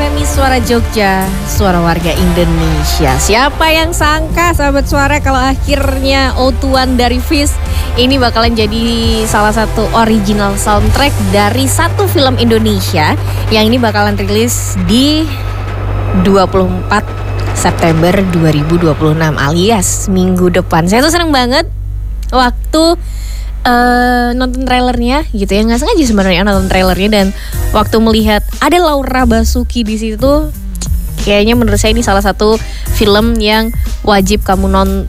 Femi, Suara Jogja, suara warga Indonesia. Siapa yang sangka sahabat suara kalau akhirnya O2 dari Fish ini bakalan jadi salah satu original soundtrack dari satu film Indonesia yang ini bakalan rilis di 24 September 2026 alias minggu depan. Saya tuh seneng banget waktu nonton trailernya gitu ya, nggak sengaja sebenarnya nonton trailernya, dan waktu melihat ada Laura Basuki di situ, kayaknya menurut saya ini salah satu film yang wajib kamu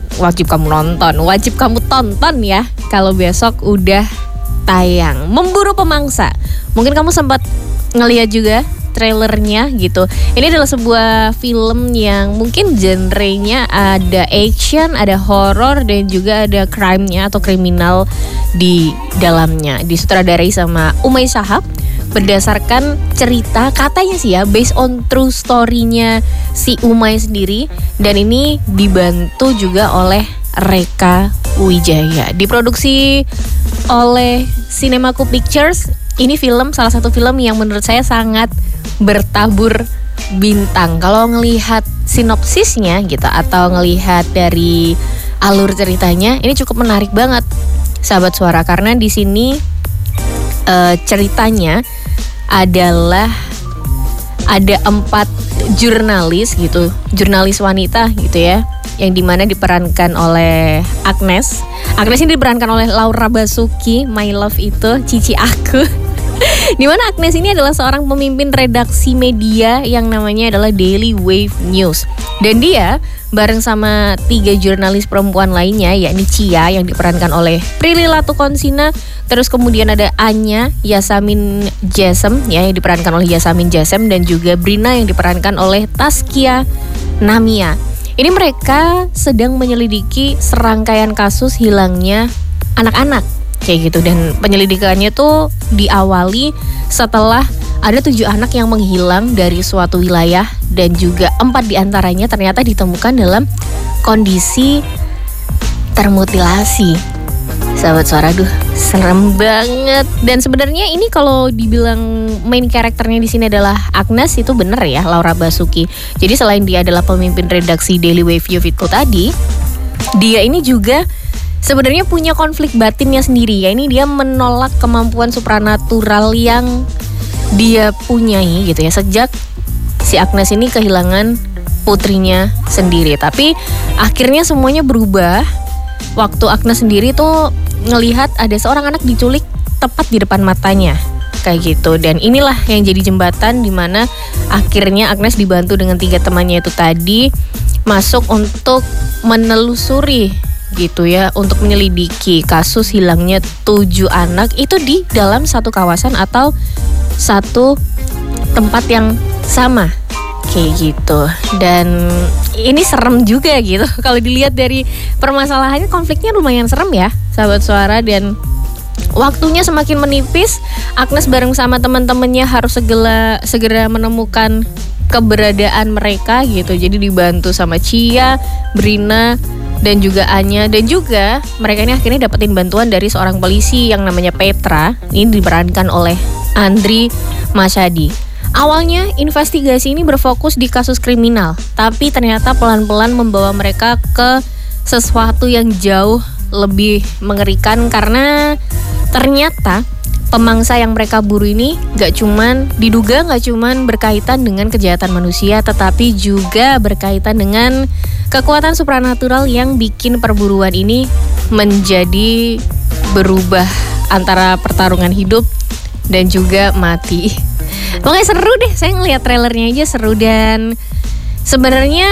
tonton ya kalau besok udah tayang. Memburu Pemangsa, mungkin kamu sempat ngelihat juga trailernya gitu. Ini adalah sebuah film yang mungkin genrenya ada action, ada horror, dan juga ada crime-nya atau kriminal di dalamnya. Disutradarai sama Umay Shahab berdasarkan cerita, katanya sih ya, based on true story-nya si Umay sendiri, dan ini dibantu juga oleh Reka Wijaya. Diproduksi oleh Cinemaku Pictures. Ini film, salah satu film yang menurut saya sangat bertabur bintang. Kalau ngelihat sinopsisnya gitu atau ngelihat dari alur ceritanya, ini cukup menarik banget sahabat suara, karena di sini ceritanya adalah ada 4 jurnalis gitu, jurnalis wanita gitu ya, yang dimana diperankan oleh Agnes. Agnes ini diperankan oleh Laura Basuki, my love itu, cici aku. Dimana Agnes ini adalah seorang pemimpin redaksi media yang namanya adalah Daily Wave News. Dan dia bareng sama 3 jurnalis perempuan lainnya, yakni Cia yang diperankan oleh Prilly Latukonsina, terus kemudian ada Anya Yasamin Jasem ya, yang diperankan oleh Yasamin Jasem, dan juga Brina yang diperankan oleh Taskia Namia. Ini mereka sedang menyelidiki serangkaian kasus hilangnya anak-anak kayak gitu, dan penyelidikannya tuh diawali setelah ada 7 anak yang menghilang dari suatu wilayah, dan juga 4 diantaranya ternyata ditemukan dalam kondisi termutilasi. Sahabat suara, duh serem banget. Dan sebenarnya ini kalau dibilang main karakternya di sini adalah Agnes, itu bener ya, Laura Basuki. Jadi selain dia adalah pemimpin redaksi Daily Wave News itu tadi, dia ini juga sebenarnya punya konflik batinnya sendiri ya. Ini dia menolak kemampuan supranatural yang dia punyai gitu ya, sejak si Agnes ini kehilangan putrinya sendiri. Tapi akhirnya semuanya berubah waktu Agnes sendiri tuh ngelihat ada seorang anak diculik tepat di depan matanya kayak gitu. Dan inilah yang jadi jembatan dimana akhirnya Agnes dibantu dengan 3 temannya itu tadi masuk untuk menelusuri gitu ya, untuk menyelidiki kasus hilangnya 7 anak itu di dalam satu kawasan atau satu tempat yang sama kayak gitu. Dan ini serem juga gitu kalau dilihat dari permasalahannya, konfliknya lumayan serem ya sahabat suara. Dan waktunya semakin menipis, Agnes bareng sama teman-temannya harus segera menemukan keberadaan mereka gitu. Jadi dibantu sama Cia, Brina, dan juga Anya, dan juga mereka ini akhirnya dapetin bantuan dari seorang polisi yang namanya Petra. Ini diperankan oleh Andri Masyadi. Awalnya investigasi ini berfokus di kasus kriminal, tapi ternyata pelan-pelan membawa mereka ke sesuatu yang jauh lebih mengerikan, karena ternyata pemangsa yang mereka buru ini gak cuman berkaitan dengan kejahatan manusia, tetapi juga berkaitan dengan kekuatan supranatural yang bikin perburuan ini menjadi berubah antara pertarungan hidup dan juga mati. Makanya seru deh, saya ngelihat trailernya aja seru. Dan sebenarnya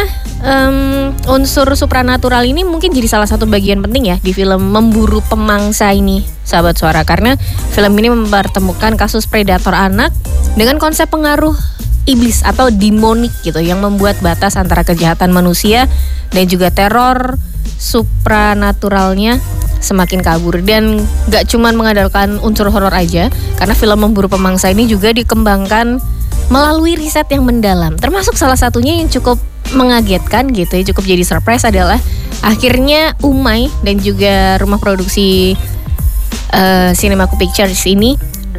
unsur supranatural ini mungkin jadi salah satu bagian penting ya di film Memburu Pemangsa ini sahabat suara, karena film ini mempertemukan kasus predator anak dengan konsep pengaruh iblis atau demonik gitu, yang membuat batas antara kejahatan manusia dan juga teror supranaturalnya semakin kabur. Dan gak cuman mengandalkan unsur horor aja, karena film Memburu Pemangsa ini juga dikembangkan melalui riset yang mendalam. Termasuk salah satunya yang cukup mengagetkan gitu ya, cukup jadi surprise adalah akhirnya Umay dan juga rumah produksi Cinemaku Pictures ini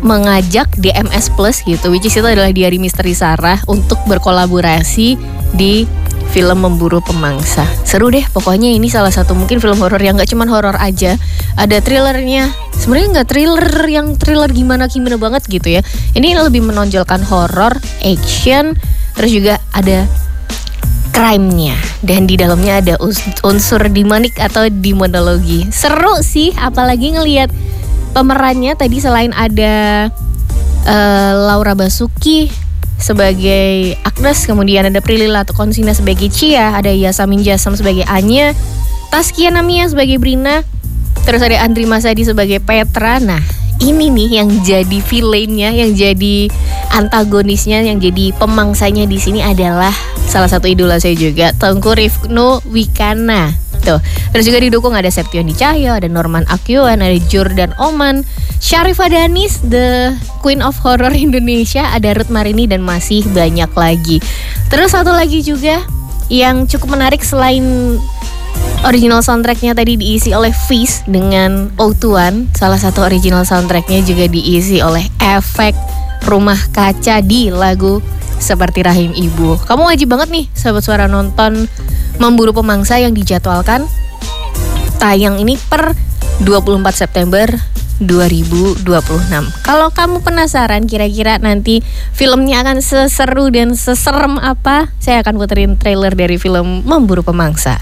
mengajak DMS Plus gitu, which is itu adalah Diari Misteri Sarah, untuk berkolaborasi di film Memburu Pemangsa. Seru deh, pokoknya ini salah satu mungkin film horor yang gak cuman horor aja, ada thrillernya. Sebenarnya nggak thriller gimana banget gitu ya. Ini lebih menonjolkan horor, action, terus juga ada crime-nya, dan di dalamnya ada unsur demonik atau demonologi. Seru sih, apalagi ngelihat pemerannya tadi selain ada Laura Basuki sebagai Agnes, kemudian ada Prilly Latuconsina sebagai Cia, ada Yasamin Jasam sebagai Anya, Taskia Namia sebagai Brina, terus ada Andri Masadi sebagai Petra. Nah, ini nih yang jadi villainnya, yang jadi antagonisnya, yang jadi pemangsanya di sini adalah salah satu idola saya juga, Tengku Rifno Wikana. Tuh. Terus juga didukung ada Septioni Cahyo, ada Norman Akyuan, ada Jordan Oman, Syarifah Danis, the Queen of Horror Indonesia, ada Ruth Marini, dan masih banyak lagi. Terus satu lagi juga yang cukup menarik, selain original soundtracknya tadi diisi oleh Fizz dengan O2, salah satu original soundtracknya juga diisi oleh efek rumah kaca di lagu Seperti Rahim Ibu. Kamu wajib banget nih sahabat suara nonton Memburu Pemangsa yang dijadwalkan tayang ini per 24 September 2026. Kalau kamu penasaran kira-kira nanti filmnya akan seseru dan seserem apa, saya akan puterin trailer dari film Memburu Pemangsa.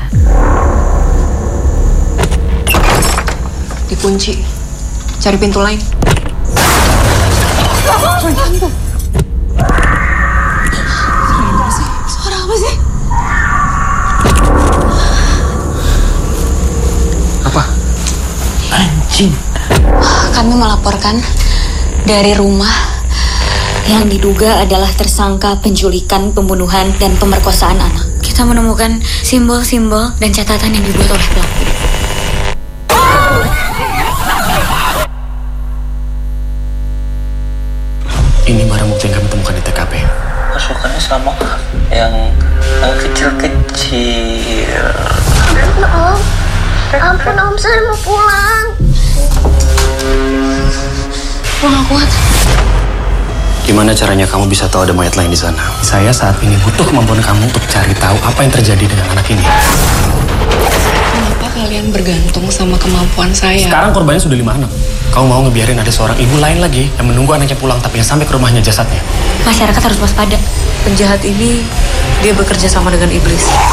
Dikunci. Cari pintu lain. Suara apa sih? Apa? Anjing. Kami melaporkan dari rumah yang diduga adalah tersangka penculikan, pembunuhan, dan pemerkosaan anak. Kita menemukan simbol-simbol dan catatan yang dibuat oleh pelaku. Ini barang bukti yang kami temukan di TKP. Masukannya sama yang kecil-kecil. Ampun om, saya mau pulang. Gue gak kuat. Gimana caranya kamu bisa tahu ada mayat lain di sana? Saya saat ini butuh kemampuan kamu untuk cari tahu apa yang terjadi dengan anak ini. Kenapa kalian bergantung sama kemampuan saya? Sekarang korbannya sudah 5 anak. Kamu mau ngebiarin ada seorang ibu lain lagi yang menunggu anaknya pulang tapi yang sampai ke rumahnya jasadnya? Masyarakat harus waspada. Penjahat ini, dia bekerja sama dengan iblis.